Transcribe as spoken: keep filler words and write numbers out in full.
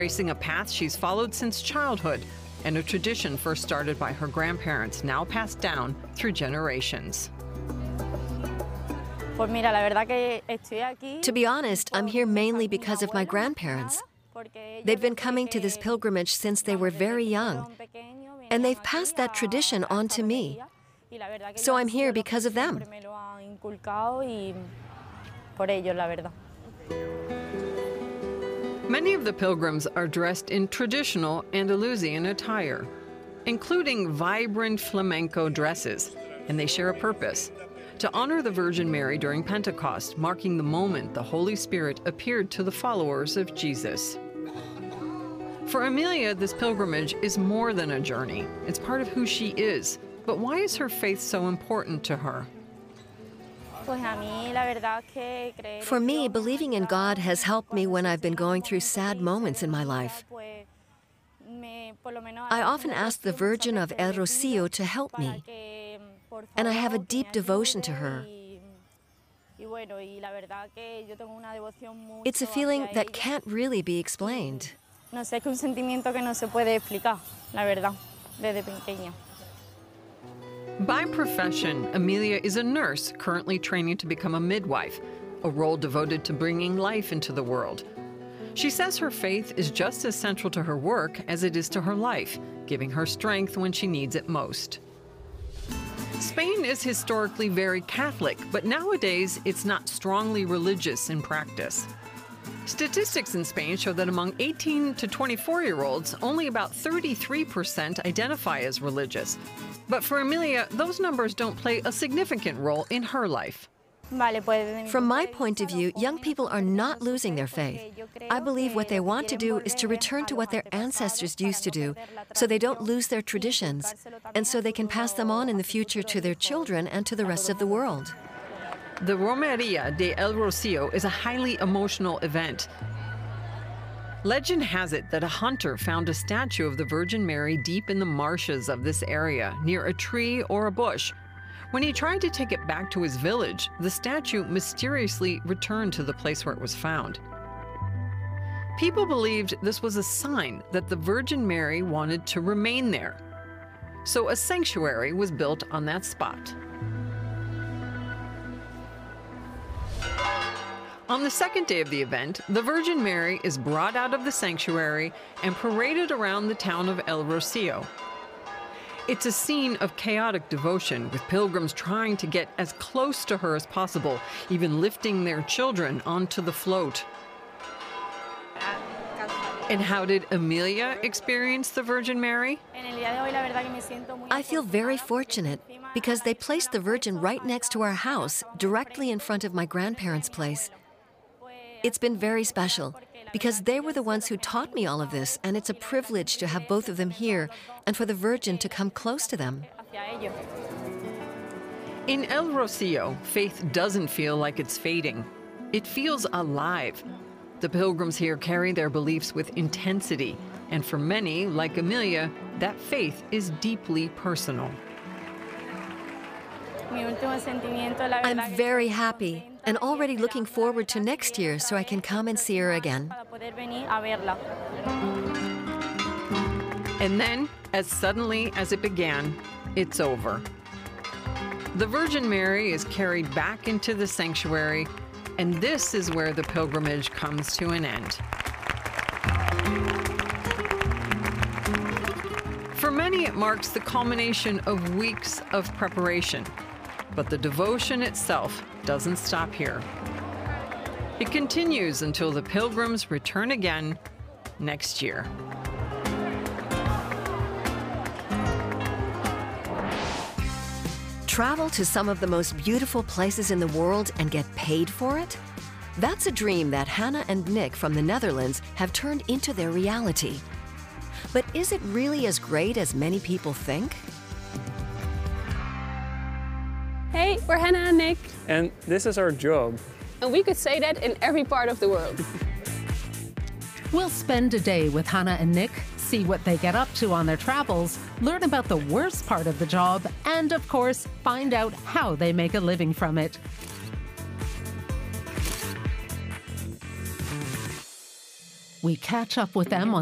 tracing a path she's followed since childhood, and a tradition first started by her grandparents, now passed down through generations. To be honest, I'm here mainly because of my grandparents. They've been coming to this pilgrimage since they were very young, and they've passed that tradition on to me. So I'm here because of them. Many of the pilgrims are dressed in traditional Andalusian attire, including vibrant flamenco dresses, and they share a purpose: to honor the Virgin Mary during Pentecost, marking the moment the Holy Spirit appeared to the followers of Jesus. For Emilia, this pilgrimage is more than a journey. It's part of who she is. But why is her faith so important to her? For me, believing in God has helped me when I've been going through sad moments in my life. I often ask the Virgin of El Rocío to help me, and I have a deep devotion to her. It's a feeling that can't really be explained. By profession, Emilia is a nurse currently training to become a midwife, a role devoted to bringing life into the world. She says her faith is just as central to her work as it is to her life, giving her strength when she needs it most. Spain is historically very Catholic, but nowadays it's not strongly religious in practice. Statistics in Spain show that among eighteen to twenty-four-year-olds, only about thirty-three percent identify as religious. But for Emilia, those numbers don't play a significant role in her life. From my point of view, young people are not losing their faith. I believe what they want to do is to return to what their ancestors used to do, so they don't lose their traditions, and so they can pass them on in the future to their children and to the rest of the world. The Romería de El Rocío is a highly emotional event. Legend has it that a hunter found a statue of the Virgin Mary deep in the marshes of this area, near a tree or a bush. When he tried to take it back to his village, the statue mysteriously returned to the place where it was found. People believed this was a sign that the Virgin Mary wanted to remain there. So a sanctuary was built on that spot. On the second day of the event, the Virgin Mary is brought out of the sanctuary and paraded around the town of El Rocío. It's a scene of chaotic devotion, with pilgrims trying to get as close to her as possible, even lifting their children onto the float. And how did Emilia experience the Virgin Mary? I feel very fortunate because they placed the Virgin right next to our house, directly in front of my grandparents' place. It's been very special because they were the ones who taught me all of this, and it's a privilege to have both of them here and for the Virgin to come close to them. In El Rocío, faith doesn't feel like it's fading. It feels alive. The pilgrims here carry their beliefs with intensity, and for many, like Emilia, that faith is deeply personal. I'm very happy and already looking forward to next year so I can come and see her again. And then, as suddenly as it began, it's over. The Virgin Mary is carried back into the sanctuary, and this is where the pilgrimage comes to an end. For many, it marks the culmination of weeks of preparation. But the devotion itself doesn't stop here. It continues until the pilgrims return again next year. Travel to some of the most beautiful places in the world and get paid for it? That's a dream that Hannah and Nick from the Netherlands have turned into their reality. But is it really as great as many people think? Hey, we're Hannah and Nick. And this is our job. And we could say that in every part of the world. We'll spend a day with Hannah and Nick, see what they get up to on their travels, learn about the worst part of the job, and of course, find out how they make a living from it. We catch up with them on